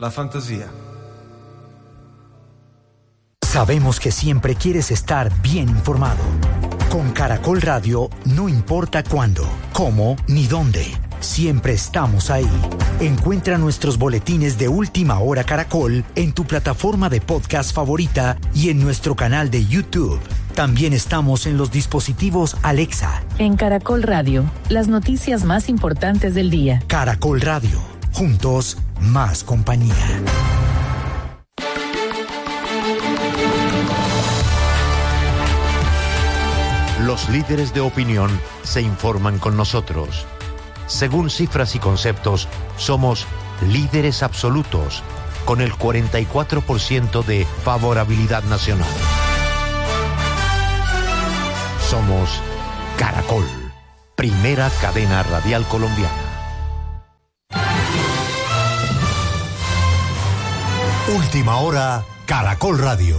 la fantasía. Sabemos que siempre quieres estar bien informado. Con Caracol Radio, no importa cuándo, cómo ni dónde. Siempre estamos ahí. Encuentra nuestros boletines de Última Hora Caracol en tu plataforma de podcast favorita y en nuestro canal de YouTube. También estamos en los dispositivos Alexa. En Caracol Radio, las noticias más importantes del día. Caracol Radio, juntos, más compañía. Los líderes de opinión se informan con nosotros. Según cifras y conceptos, somos líderes absolutos, con el 44% de favorabilidad nacional. Somos Caracol, primera cadena radial colombiana. Última Hora, Caracol Radio.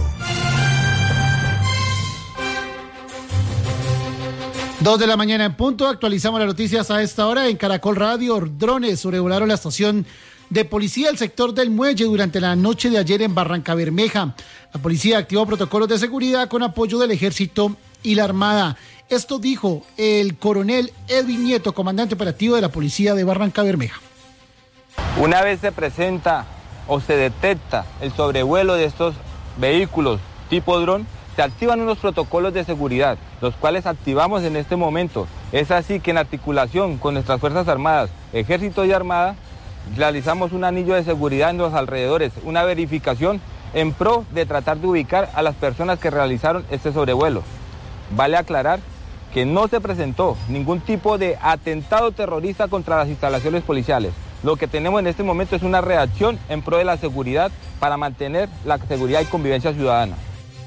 2 de la mañana en punto, actualizamos las noticias a esta hora en Caracol Radio. Drones sobrevolaron la estación de policía del sector del Muelle durante la noche de ayer en Barrancabermeja. La policía activó protocolos de seguridad con apoyo del Ejército y la Armada. Esto dijo el coronel Edwin Nieto, comandante operativo de la policía de Barrancabermeja. Una vez se presenta o se detecta el sobrevuelo de estos vehículos tipo dron, se activan unos protocolos de seguridad, los cuales activamos en este momento. Es así que en articulación con nuestras Fuerzas Armadas, Ejército y Armada, realizamos un anillo de seguridad en los alrededores, una verificación en pro de tratar de ubicar a las personas que realizaron este sobrevuelo. Vale aclarar que no se presentó ningún tipo de atentado terrorista contra las instalaciones policiales. Lo que tenemos en este momento es una reacción en pro de la seguridad para mantener la seguridad y convivencia ciudadana.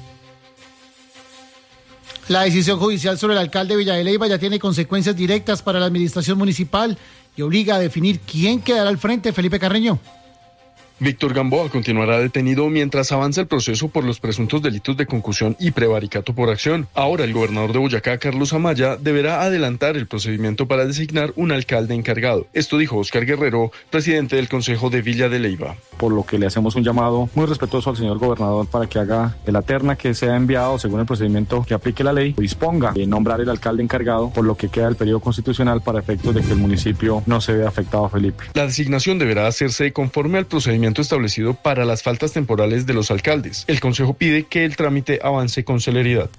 La decisión judicial sobre el alcalde Villa de Leyva ya tiene consecuencias directas para la administración municipal y obliga a definir quién quedará al frente. Felipe Carreño. Víctor Gamboa continuará detenido mientras avanza el proceso por los presuntos delitos de concusión y prevaricato por acción. Ahora el gobernador de Boyacá, Carlos Amaya, deberá adelantar el procedimiento para designar un alcalde encargado. Esto dijo Oscar Guerrero, presidente del Consejo de Villa de Leyva. Por lo que le hacemos un llamado muy respetuoso al señor gobernador para que haga la terna que sea enviado según el procedimiento que aplique la ley, disponga de nombrar el alcalde encargado, por lo que queda el periodo constitucional para efectos de que el municipio no se vea afectado, Felipe. La designación deberá hacerse conforme al procedimiento establecido para las faltas temporales de los alcaldes. El Consejo pide que el trámite avance con celeridad.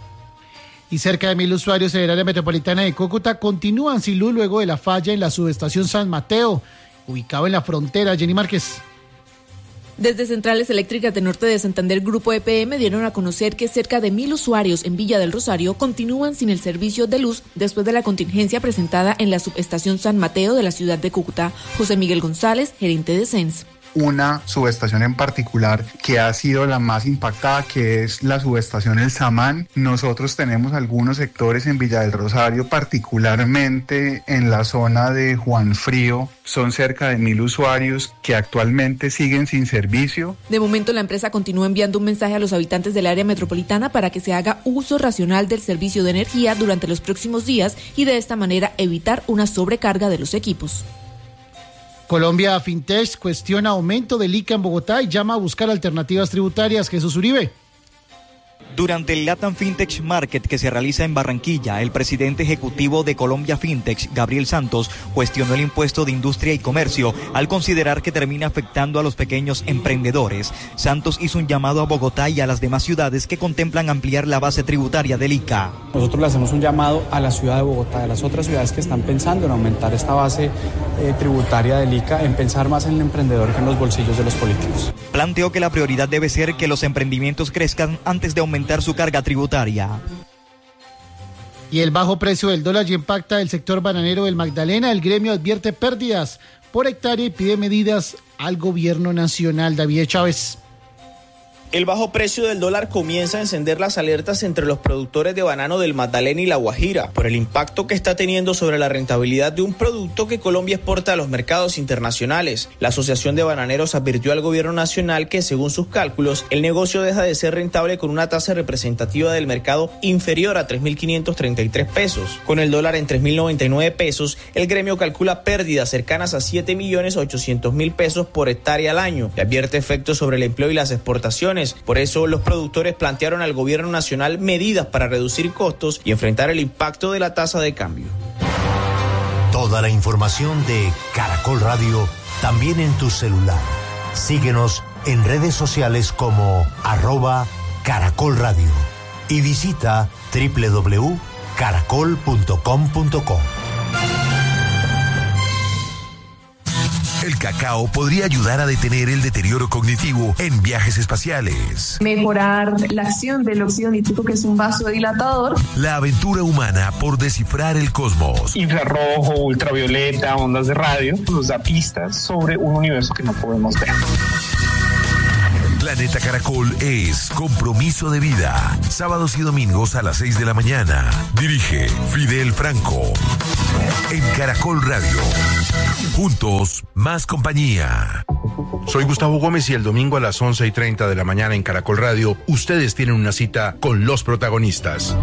Y cerca de 1,000 usuarios del área metropolitana de Cúcuta continúan sin luz luego de la falla en la subestación San Mateo, ubicado en la frontera. Jenny Márquez. Desde Centrales Eléctricas de Norte de Santander, Grupo EPM, dieron a conocer que cerca de 1,000 usuarios en Villa del Rosario continúan sin el servicio de luz después de la contingencia presentada en la subestación San Mateo de la ciudad de Cúcuta. José Miguel González, gerente de CENS. Una subestación en particular que ha sido la más impactada, que es la subestación El Samán. Nosotros tenemos algunos sectores en Villa del Rosario, particularmente en la zona de Juan Frío. Son cerca de 1,000 usuarios que actualmente siguen sin servicio. De momento, la empresa continúa enviando un mensaje a los habitantes del área metropolitana para que se haga uso racional del servicio de energía durante los próximos días y de esta manera evitar una sobrecarga de los equipos. Colombia Fintech cuestiona aumento del ICA en Bogotá y llama a buscar alternativas tributarias. Jesús Uribe. Durante el Latam Fintech Market que se realiza en Barranquilla, el presidente ejecutivo de Colombia Fintech, Gabriel Santos, cuestionó el impuesto de industria y comercio al considerar que termina afectando a los pequeños emprendedores. Santos hizo un llamado a Bogotá y a las demás ciudades que contemplan ampliar la base tributaria del ICA. Nosotros le hacemos un llamado a la ciudad de Bogotá, a las otras ciudades que están pensando en aumentar esta base tributaria del ICA, en pensar más en el emprendedor que en los bolsillos de los políticos. Planteó que la prioridad debe ser que los emprendimientos crezcan antes de aumentar su carga tributaria. Y el bajo precio del dólar impacta el sector bananero del Magdalena. El gremio advierte pérdidas por hectárea y pide medidas al gobierno nacional. David Chávez. El bajo precio del dólar comienza a encender las alertas entre los productores de banano del Magdalena y La Guajira por el impacto que está teniendo sobre la rentabilidad de un producto que Colombia exporta a los mercados internacionales. La Asociación de Bananeros advirtió al gobierno nacional que, según sus cálculos, el negocio deja de ser rentable con una tasa representativa del mercado inferior a 3.533 pesos. Con el dólar en 3.099 pesos, el gremio calcula pérdidas cercanas a 7.800.000 pesos por hectárea al año y advierte efectos sobre el empleo y las exportaciones. Por eso, los productores plantearon al gobierno nacional medidas para reducir costos y enfrentar el impacto de la tasa de cambio. Toda la información de Caracol Radio también en tu celular. Síguenos en redes sociales como @Caracol Radio y visita www.caracol.com.co. El cacao podría ayudar a detener el deterioro cognitivo en viajes espaciales. Mejorar la acción del óxido nítrico, que es un vasodilatador. La aventura humana por descifrar el cosmos. Infrarrojo, ultravioleta, ondas de radio, nos da pistas sobre un universo que no podemos ver. Planeta Caracol es compromiso de vida. Sábados y domingos a las 6 de la mañana. Dirige Fidel Franco. En Caracol Radio. Juntos, más compañía. Soy Gustavo Gómez y el domingo a las 11:30 de la mañana en Caracol Radio, ustedes tienen una cita con los protagonistas.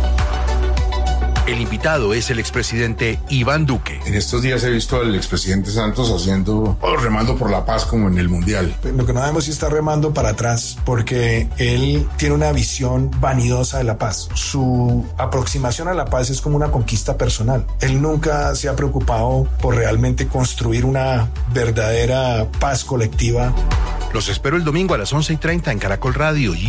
El invitado es el expresidente Iván Duque. En estos días he visto al expresidente Santos remando por la paz como en el Mundial. Lo que no debemos es estar remando para atrás, porque él tiene una visión vanidosa de la paz. Su aproximación a la paz es como una conquista personal. Él nunca se ha preocupado por realmente construir una verdadera paz colectiva. Los espero el domingo a las 11:30 en Caracol Radio.